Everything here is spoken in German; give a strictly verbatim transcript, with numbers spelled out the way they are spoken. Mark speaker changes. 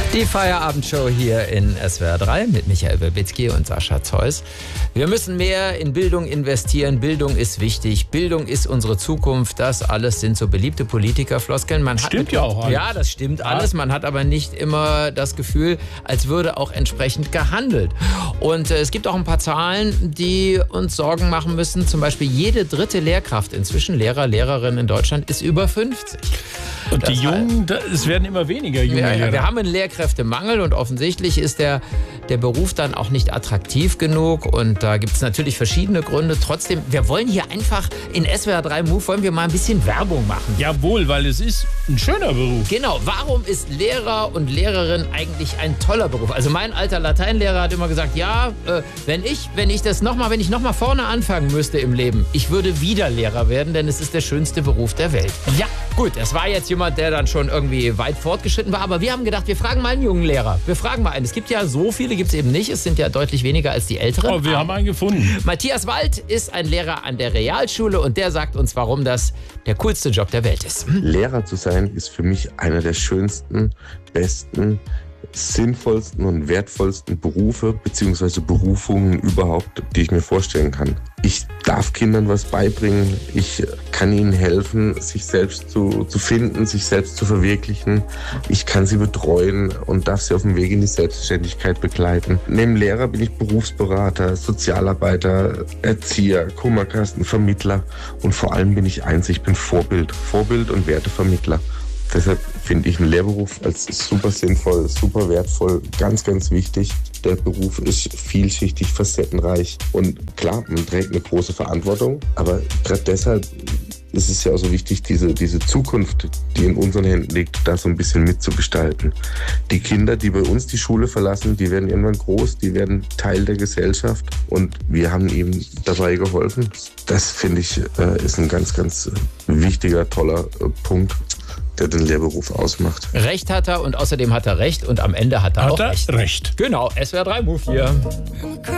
Speaker 1: Die Feierabendshow hier in S W R drei mit Michael Werbitzky und Sascha Zeus. Wir müssen mehr in Bildung investieren. Bildung ist wichtig. Bildung ist unsere Zukunft. Das alles sind so beliebte Politikerfloskeln. Man
Speaker 2: stimmt
Speaker 1: hat,
Speaker 2: ja auch alles.
Speaker 1: Ja, das stimmt ja. alles. Man hat aber nicht immer das Gefühl, als würde auch entsprechend gehandelt. Und äh, es gibt auch ein paar Zahlen, die uns Sorgen machen müssen. Zum Beispiel jede dritte Lehrkraft, inzwischen Lehrer, Lehrerinnen in Deutschland, ist über fünfzig.
Speaker 2: Und die das Jungen, heißt, es werden immer weniger junge
Speaker 1: ja,
Speaker 2: Lehrer.
Speaker 1: Wir haben einen Lehrkräftemangel und offensichtlich ist der, der Beruf dann auch nicht attraktiv genug. Und da gibt es natürlich verschiedene Gründe. Trotzdem, wir wollen hier einfach in S W R drei Move, wollen wir mal ein bisschen Werbung machen.
Speaker 2: Jawohl, weil es ist ein schöner Beruf.
Speaker 1: Genau, warum ist Lehrer und Lehrerin eigentlich ein toller Beruf? Also mein alter Lateinlehrer hat immer gesagt, ja, äh, wenn ich, wenn ich das noch mal, wenn ich noch mal vorne anfangen müsste im Leben, ich würde wieder Lehrer werden, denn es ist der schönste Beruf der Welt. Ja, gut, es war jetzt jemand, der dann schon irgendwie weit fortgeschritten war, aber wir haben gedacht, wir fragen mal einen jungen Lehrer. Wir fragen mal einen. Es gibt ja so viele, gibt es eben nicht. Es sind ja deutlich weniger als die Älteren.
Speaker 2: Oh, wir haben einen gefunden.
Speaker 1: Matthias Wald ist ein Lehrer an der Realschule und der sagt uns, warum das der coolste Job der Welt ist.
Speaker 3: Lehrer zu sein ist für mich einer der schönsten, besten, sinnvollsten und wertvollsten Berufe bzw. Berufungen überhaupt, die ich mir vorstellen kann. Ich darf Kindern was beibringen, ich kann ihnen helfen, sich selbst zu, zu finden, sich selbst zu verwirklichen. Ich kann sie betreuen und darf sie auf dem Weg in die Selbstständigkeit begleiten. Neben Lehrer bin ich Berufsberater, Sozialarbeiter, Erzieher, Kummerkasten, Vermittler und vor allem bin ich eins, ich bin Vorbild, Vorbild und Wertevermittler. Deshalb finde ich einen Lehrberuf als super sinnvoll, super wertvoll, ganz, ganz wichtig. Der Beruf ist vielschichtig, facettenreich und klar, man trägt eine große Verantwortung, aber gerade deshalb ist es ja auch so wichtig, diese, diese Zukunft, die in unseren Händen liegt, da so ein bisschen mitzugestalten. Die Kinder, die bei uns die Schule verlassen, die werden irgendwann groß, die werden Teil der Gesellschaft und wir haben ihnen dabei geholfen. Das, finde ich, ist ein ganz, ganz wichtiger, toller Punkt, der den Lehrberuf ausmacht.
Speaker 1: Recht hat er und außerdem hat er recht und am Ende hat er
Speaker 2: hat
Speaker 1: auch
Speaker 2: er
Speaker 1: recht.
Speaker 2: recht.
Speaker 1: Genau, S W R drei Move hier.